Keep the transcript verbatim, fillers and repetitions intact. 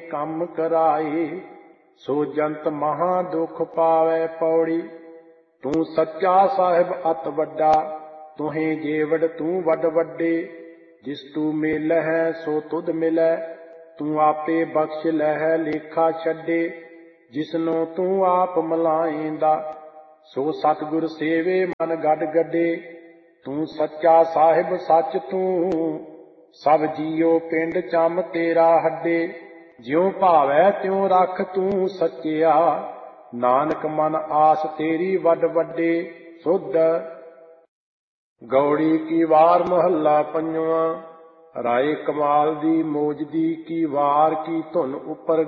ਕੰਮ ਕਰਾਏ। ਸੋ ਜੰਤ ਮਹਾ ਦੁਖ ਪਾਵੈ ਪੌੜੀ। ਤੂੰ ਸੱਚਾ ਸਾਹਿਬ ਅਤ ਵੱਡਾ, ਤੁਹੇ ਜੇਵੜ ਤੂੰ ਵੱਡ ਵੱਡੇ। ਜਿਸ ਤੂੰ ਮੇਲਹਿ ਸੋ ਤੁਧ ਮਿਲੈ, ਤੂੰ ਆਪੇ ਬਖਸ਼ ਲਹਿ ਲੇਖਾ ਛੱਡੇ। ਜਿਸਨੂੰ ਤੂੰ ਆਪ ਮਲਾਏਂਦਾ, ਸੋ ਸਤਿਗੁਰ ਸੇਵੇ ਮਨ ਗੱਡ ਗੱਡੇ। ਤੂੰ ਸੱਚਾ ਸਾਹਿਬ ਸੱਚ ਤੂੰ, ਸਭ ਜੀਉ ਪਿੰਡ ਚੰਮ ਤੇਰਾ ਹੱਡੇ। ਜਿਉ ਭਾਵੈ ਤਿਉ ਰਖ ਤੂੰ ਸੱਚਿਆ, ਨਾਨਕ ਮਨ ਆਸ ਤੇਰੀ ਵੱਡ ਵੱਡੇ। ਸੁਧ ਗੌੜੀ ਕੀ ਵਾਰ ਮਹੱਲਾ ਪੰਜਵਾਂ। ਰਾਏ ਕਮਾਲ ਦੀ ਮੌਜਦੀ ਕੀ ਵਾਰ ਕੀ ਧੁਨ ਉੱਪਰ